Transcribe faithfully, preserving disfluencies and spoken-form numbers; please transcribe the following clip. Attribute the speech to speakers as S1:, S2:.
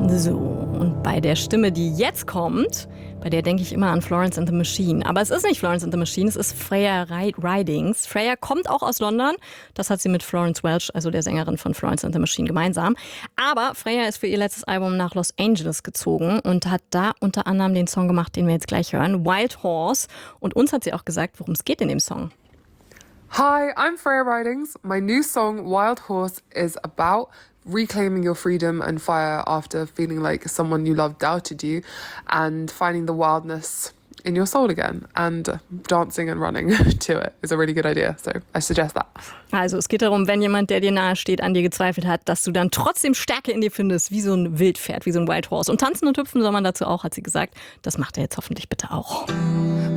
S1: So, und bei der Stimme, die jetzt kommt, bei der denke ich immer an Florence and the Machine. Aber es ist nicht Florence and the Machine, es ist Freya Ridings. Freya kommt auch aus London. Das hat sie mit Florence Welch, also der Sängerin von Florence and the Machine, gemeinsam. Aber Freya ist für ihr letztes Album nach Los Angeles gezogen und hat da unter anderem den Song gemacht, den wir jetzt gleich hören, Wild Horse. Und uns hat sie auch gesagt, worum es geht in dem Song.
S2: Hi, I'm Freya Ridings. My new song, Wild Horse, is about reclaiming your freedom and fire after feeling like someone you loved doubted you, and finding the wildness in your soul again, and dancing and running to it is a really good idea, so I suggest that.
S1: Also es geht darum, wenn jemand, der dir nahe steht, an dir gezweifelt hat, dass du dann trotzdem Stärke in dir findest, wie so ein Wildpferd, wie so ein Wild Horse. Und tanzen und hüpfen soll man dazu auch, hat sie gesagt. Das macht er jetzt hoffentlich bitte auch.